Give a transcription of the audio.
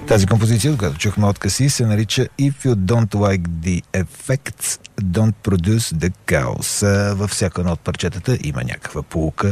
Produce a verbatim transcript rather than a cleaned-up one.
Тази композиция, която чухме откъси, се нарича If You Don't Like the Effects, Don't Produce the Chaos. Във всяко едно от парчетата има някаква поука